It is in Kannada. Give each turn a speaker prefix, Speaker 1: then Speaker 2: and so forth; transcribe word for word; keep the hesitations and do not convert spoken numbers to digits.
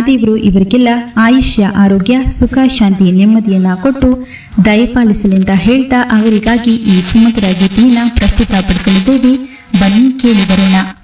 Speaker 1: ದೇವರು ಇವರಿಗೆಲ್ಲ ಆಯುಷ್ಯ, ಆರೋಗ್ಯ, ಸುಖ, ಶಾಂತಿ, ನೆಮ್ಮದಿಯನ್ನ ಕೊಟ್ಟು ದಯಪಾಲಿಸಲೆಂದ ಹೇಳ್ತಾ ಅವರಿಗಾಗಿ ಈ ಸುಮಧುರ ಗೀತೆಯನ್ನ ಪ್ರಸ್ತುತಪಡಿಸಲಿದ್ದೇವೆ. ಬನ್ನಿ ಕೇಳಿ ಬರೋಣ.